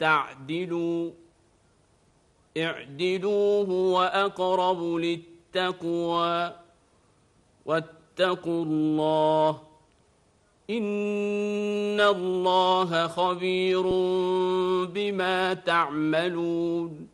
تعدلوا اعدلوا هو أقرب للتقوى واتقوا الله إن الله خبير بما تعملون